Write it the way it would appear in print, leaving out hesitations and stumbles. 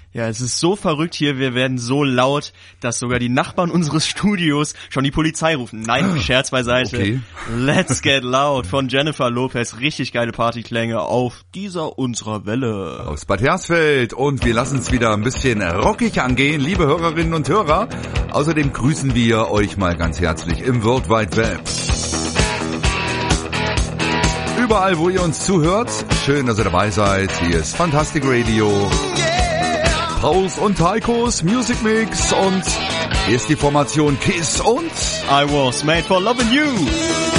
Ja, es ist so verrückt hier, wir werden so laut, dass sogar die Nachbarn unseres Studios schon die Polizei rufen. Nein, Scherz beiseite. Okay. Let's Get Loud von Jennifer Lopez. Richtig geile Partyklänge auf dieser unserer Welle. Aus Bad Hersfeld und wir lassen es wieder ein bisschen rockig angehen, liebe Hörerinnen und Hörer. Außerdem grüßen wir euch mal ganz herzlich im World Wide Web. Überall, wo ihr uns zuhört, schön, dass ihr dabei seid. Hier ist Fantastic Radio. Pauls und Taikos Music Mix und hier ist die Formation KISS und I was made for loving you.